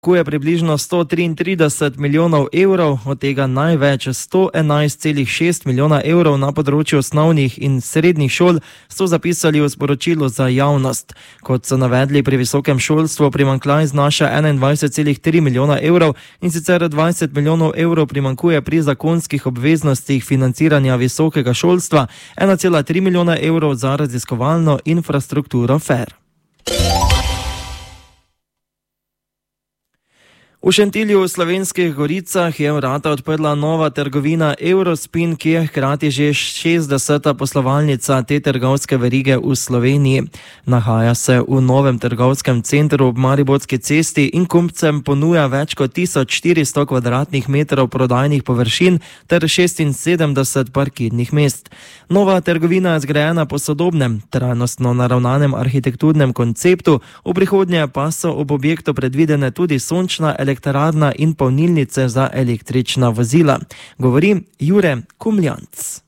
je približno 133 milijonov evrov, od tega največ 111,6 milijona evrov na področju osnovnih in srednjih šol, so zapisali v sporočilu za javnost. Kot so navedli, pri visokem šolstvu primanjkljaj znaša 21,3 milijona evrov in sicer 20 milijonov evrov primanjkuje pri zakonskih obveznostih financiranja visokega šolstva, 1,3 milijona evrov za raziskovalno infrastrukturo FER. V Šentilju v Slovenskih Goricah je vrata odprla nova trgovina Eurospin, ki je hkrati že 60. poslovalnica te trgovske verige v Sloveniji. Nahaja se v novem trgovskem centru ob Mariborski cesti in kupcem ponuja več kot 1400 kvadratnih metrov prodajnih površin ter 76 parkirnih mest. Nova trgovina je zgrajena po sodobnem, trajnostno naravnanem arhitekturnem konceptu, v prihodnje pa so ob objektu predvidene tudi sončna elektrarna in polnilnice za električna vozila. Govori Jure Kumljanc.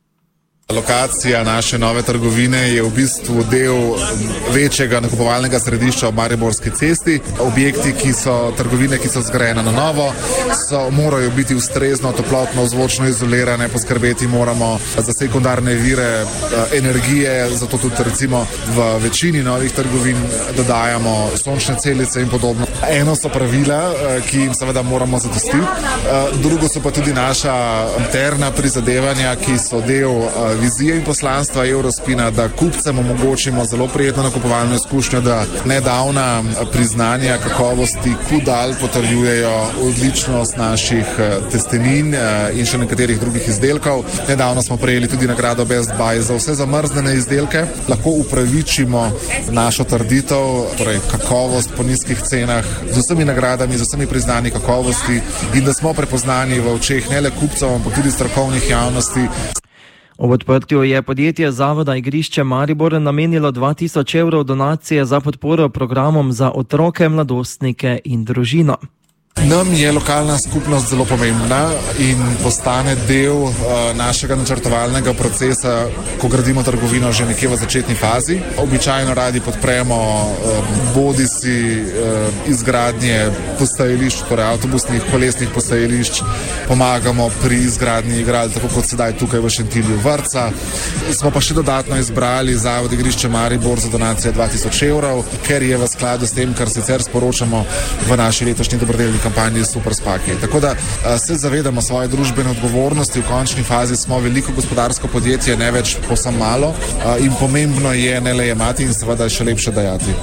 Lokacija naše nove trgovine je v bistvu del večjega nakupovalnega središča ob Mariborski cesti. Objekti, trgovine, ki so zgrajene na novo, morajo biti ustrezno toplotno zvočno izolirane, poskrbeti moramo za sekundarne vire energije, zato tudi recimo v večini novih trgovin dodajamo sončne celice in podobno. Eno so pravila, ki jim seveda moramo zadostiti, drugo so pa tudi naša interna prizadevanja, ki so del vizije in poslanstva Eurospina, da kupcem omogočimo zelo prijetno nakupovalno izkušnjo, da nedavna priznanja kakovosti Kudal potrjujejo odličnost naših testenin in še nekaterih drugih izdelkov. Nedavno smo prejeli tudi nagrado Best Buy za vse zamrznjene izdelke. Lahko upravičimo našo trditev, torej kakovost po nizkih cenah, z vsemi nagradami, z vsemi priznanji kakovosti in da smo prepoznani v očeh ne le kupcev, ampak tudi strokovnih javnosti. Ob odprtju je podjetje Zavoda Igrišče Maribor namenilo 2000 evrov donacije za podporo programom za otroke, mladostnike in družino. Nam je lokalna skupnost zelo pomembna in postane del našega načrtovalnega procesa, ko gradimo trgovino že nekje v začetni fazi. Običajno radi podpremo bodisi izgradnje postajališč, torej avtobusnih, kolesnih postajališč, pomagamo pri izgradnji igral, tako kot sedaj tukaj v Šentilju vrtca. Smo pa še dodatno izbrali Zavod Igrišče Maribor za donacijo 2000 evrov, ker je v skladu s tem, kar sicer sporočamo v naši letošnji dobrodelni kampanji Super Spaki. Tako da se zavedamo svoje družbene odgovornosti, v končni fazi smo veliko gospodarsko podjetje, ne več povsem malo in pomembno je ne le jemati in seveda še lepše dajati.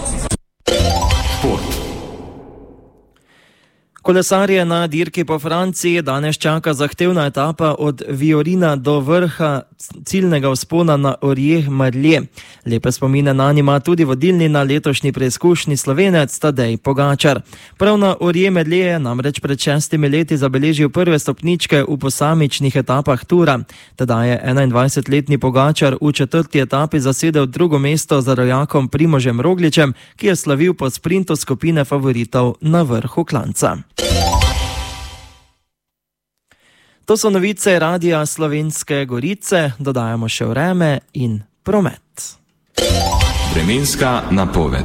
Kolesarje na dirki po Franciji danes čaka zahtevna etapa od Viorina do vrha ciljnega vzpona na Orje-Marlje. Lepe spomine na njima tudi vodilni na letošnji preizkušnji Slovenec Tadej Pogačar. Prav na Orje-Marlje je namreč pred 6 leti zabeležil prve stopničke v posamičnih etapah tura. Teda je 21-letni Pogačar v 4. etapi zasedel drugo mesto za rojakom Primožem Rogličem, ki je slavil po sprintu skupine favoritov na vrhu klanca. To so novice Radia Slovenske Gorice, dodajamo še vreme in promet. Vremenska napoved.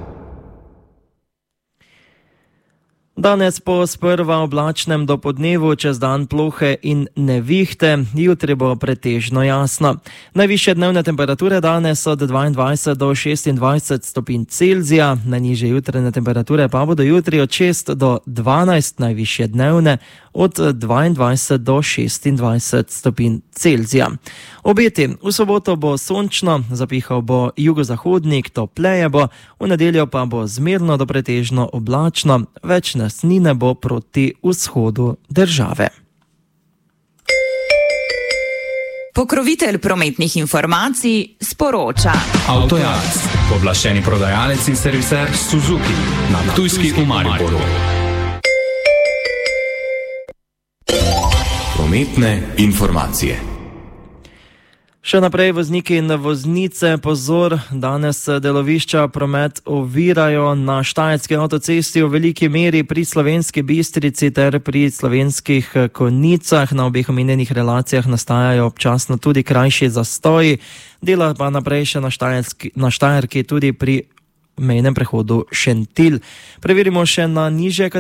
Danes po sprva oblačnem dopoldnevu, čez dan plohe in nevihte, jutri bo pretežno jasno. Najvišje dnevne temperature danes od 22 do 26 stopinj Celzija, najnižje jutranje temperature pa bodo jutri od 6 do 12, najvišje dnevne od 22 do 26 stopinj Celzija. Obeti, v soboto bo sončno, zapihal bo jugozahodnik, topleje bo, v nedeljo pa bo zmerno do pretežno oblačno, več snine bo proti vzhodu države. Pokrovitelj prometnih informacij sporoča. Avtojalec, pooblaščeni prodajalec in serviser Suzuki na Ptujski v Mariboru. Prometne informacije. Še naprej vozniki in voznice, pozor, danes delovišča promet ovirajo na Štajerski avtocesti v veliki meri pri Slovenski Bistrici ter pri Slovenskih Konjicah. Na obeh omenjenih relacijah nastajajo občasno tudi krajši zastoji. Dela pa naprej še na Štajerki tudi pri mejnem prehodu Šentilj. Preverimo še na nižje